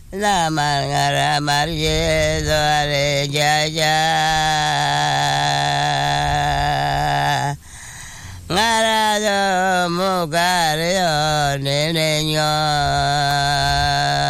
La mangara marje doare jaja ngara do mugare do nenenyo